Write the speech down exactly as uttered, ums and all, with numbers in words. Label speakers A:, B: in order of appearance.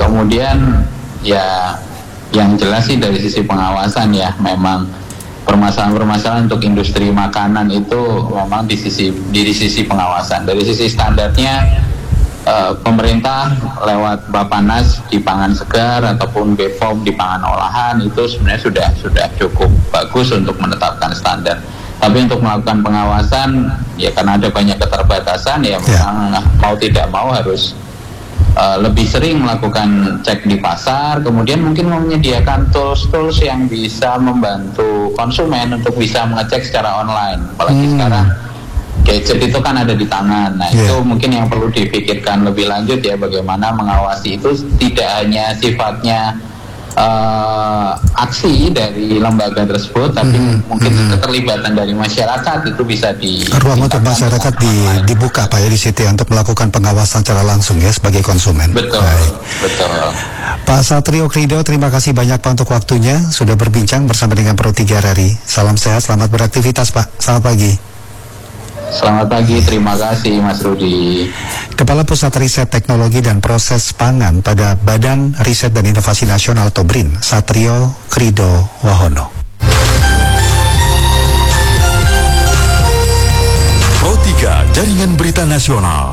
A: kemudian ya yang jelas sih dari sisi pengawasan ya, memang permasalahan-permasalahan untuk industri makanan itu memang di sisi di sisi pengawasan. Dari sisi standarnya, Uh, pemerintah lewat Bappenas di pangan segar ataupun B P O M di pangan olahan itu sebenarnya sudah sudah cukup bagus untuk menetapkan standar. Tapi untuk melakukan pengawasan ya karena ada banyak keterbatasan ya, yeah. memang mau tidak mau harus uh, lebih sering melakukan cek di pasar, kemudian mungkin menyediakan tools-tools yang bisa membantu konsumen untuk bisa mengecek secara online. Apalagi hmm. sekarang gadget itu kan ada di tangan. Nah yeah. itu mungkin yang perlu dipikirkan lebih lanjut ya, bagaimana mengawasi itu tidak hanya sifatnya uh, aksi dari lembaga tersebut, tapi mm-hmm. mungkin mm-hmm. keterlibatan dari masyarakat itu bisa di
B: ruang untuk masyarakat di, dibuka Pak ya di situ ya, untuk melakukan pengawasan secara langsung ya sebagai konsumen.
A: Betul,
B: Baik.
A: betul.
B: Pak Satrio Krido, terima kasih banyak Pak untuk waktunya, sudah berbincang bersama dengan Pro tiga R R I. Salam sehat, selamat beraktivitas Pak. Selamat pagi.
A: Selamat pagi, terima kasih Mas Rudi.
B: Kepala Pusat Riset Teknologi dan Proses Pangan pada Badan Riset dan Inovasi Nasional atau B R I N, Satrio Krido Wahono.
C: Pro tiga Jaringan Berita Nasional.